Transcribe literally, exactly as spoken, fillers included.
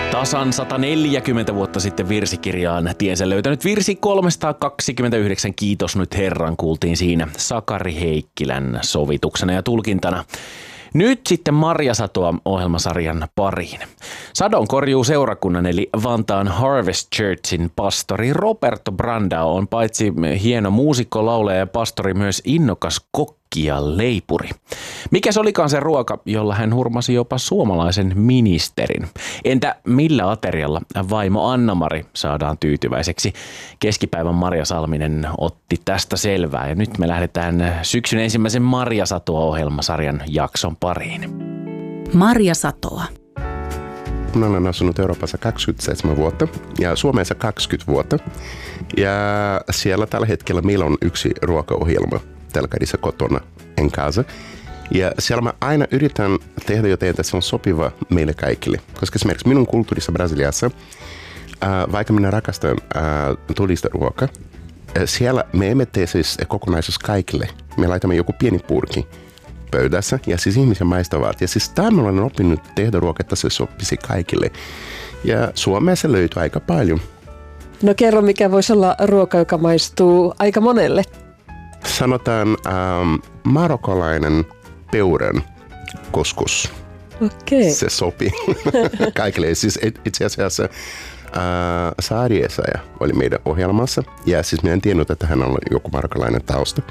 Tasan sata neljäkymmentä vuotta sitten virsikirjaan tiensä löytänyt virsi kolmesataakaksikymmentäyhdeksän Kiitos nyt Herran kuultiin siinä Sakari Heikkilän sovituksena ja tulkintana. Nyt sitten Marjasatoa ohjelmasarjan pariin. Sadonkorjuu seurakunnan eli Vantaan Harvest Churchin pastori Roberto Brandao on paitsi hieno muusikko, laulaja ja pastori myös innokas kokki ja leipuri. Mikä se olikaan se ruoka, jolla hän hurmasi jopa suomalaisen ministerin? Entä millä aterialla vaimo Anna-Mari saadaan tyytyväiseksi? Keskipäivän Marja Salminen otti tästä selvää ja nyt me lähdetään syksyn ensimmäisen Marjasatoa-ohjelmasarjan jakson pariin. Marjasatoa. Minä olen asunut Euroopassa kaksikymmentäseitsemän vuotta ja Suomessa kaksikymmentä vuotta. Ja siellä tällä hetkellä meillä on yksi ruokaohjelma telkkarissa kotona en casa. Ja siellä mä aina yritän tehdä jotain, että se on sopiva meille kaikille. Koska esimerkiksi minun kulttuurissa Brasiliassa, ää, vaikka minä rakastan ää, tulista ruokaa, ää, siellä me emme tee siis kokonaisuus kaikille. Me laitamme joku pieni purki pöydässä ja siis ihmisiä maistavat. Ja siis tämä olen oppinut tehdä ruokaa, että se sopisi kaikille. Ja Suomessa löytyy aika paljon. No kerro, mikä voisi olla ruoka, joka maistuu aika monelle? Sanotaan ähm, marokkolainen peuran couscous. Okei. Se sopii kaikille. Siis itse asiassa äh, Saari Essayah oli meidän ohjelmassa. Ja siis minä en tiennyt, että hän on joku marokkolainen tausta.